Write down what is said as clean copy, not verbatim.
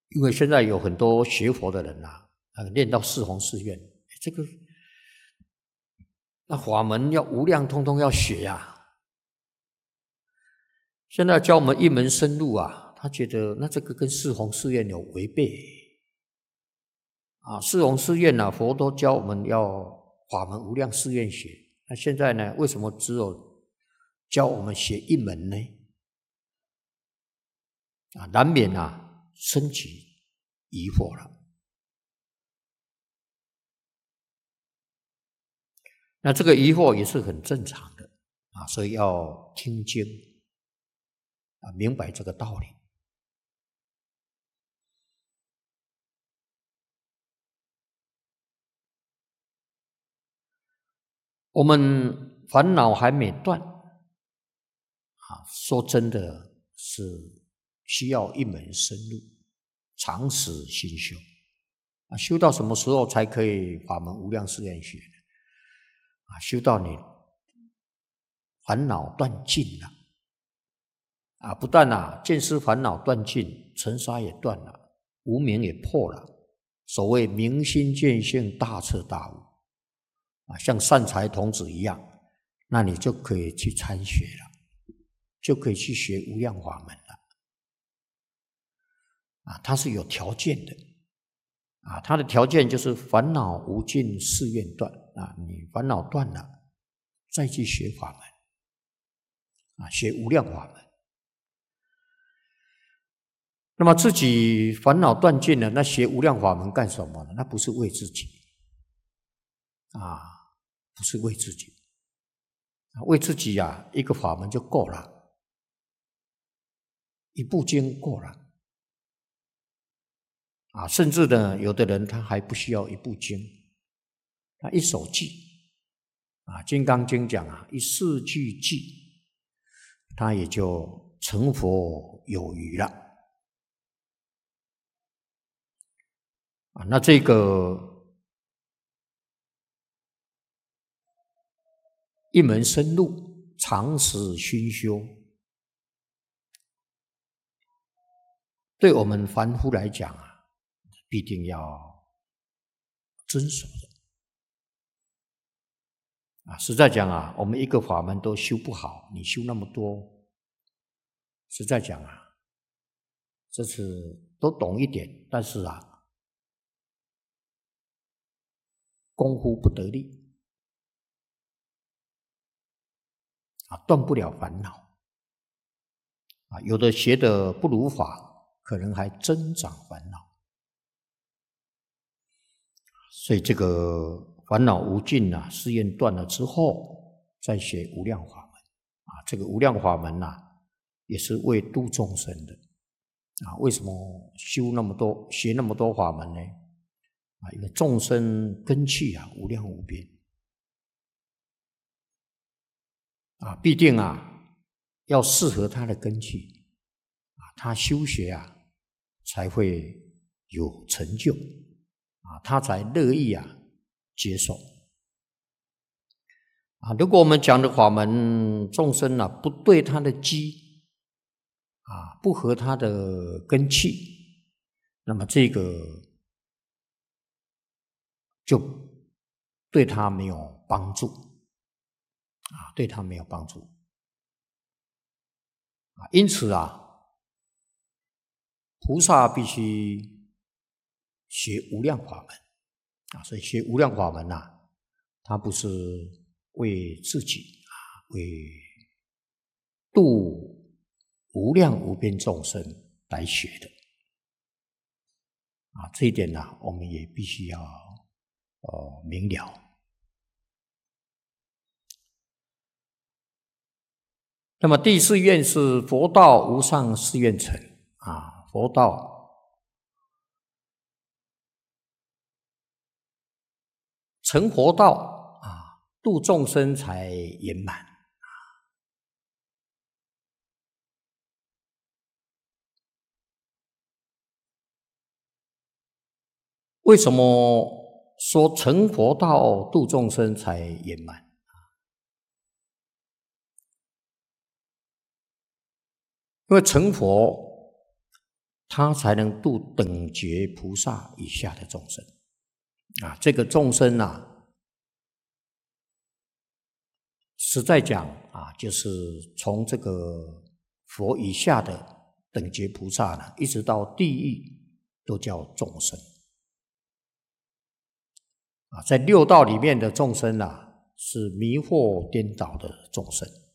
因为现在有很多学佛的人念到四弘誓愿，这个那法门要无量，通通要学现在教我们一门深入他觉得那这个跟四弘誓愿有违背四弘誓愿佛都教我们要法门无量誓愿学，那现在呢，为什么只有教我们学一门呢？难免升起疑惑了。那这个疑惑也是很正常的所以要听经明白这个道理。我们烦恼还没断说真的是需要一门深入，长时心修修到什么时候才可以法门无量誓愿学呢？修到你烦恼断尽了不但见思烦恼断尽，尘沙也断了，无明也破了，所谓明心见性，大彻大悟像善财童子一样，那你就可以去参学了，就可以去学无量法门了它是有条件的它的条件就是烦恼无尽，誓愿断你烦恼断了，再去学法门学无量法门。那么自己烦恼断尽了，那学无量法门干什么呢？那不是为自己不是为自己为自己一个法门就够了，一部经够了甚至呢，有的人他还不需要一部经，他一首偈金刚经讲一四句偈，他也就成佛有余了那这个一门深入，长时熏修，对我们凡夫来讲必定要遵守的实在讲我们一个法门都修不好，你修那么多，实在讲这次都懂一点，但是功夫不得力断不了烦恼有的学得不如法，可能还增长烦恼。所以这个烦恼无尽誓愿断了之后，再学无量法门这个无量法门也是为度众生的为什么修那么多，学那么多法门呢？因为众生根器无量无边必定要适合他的根器他修学才会有成就他才乐意接受如果我们讲的法门众生不对他的机不合他的根器，那么这个就对他没有帮助对他没有帮助因此菩萨必须学无量法门所以学无量法门它不是为自己为度无量无边众生来学的这一点我们也必须要明了。那么第四愿是佛道无上誓愿成佛道成佛道度众生才圆满为什么说成佛道度众生才圆满？因为成佛他才能度等觉菩萨以下的众生。这个众生实在讲就是从这个佛以下的等觉菩萨呢，一直到地狱都叫众生。在六道里面的众生是迷惑颠倒的众生。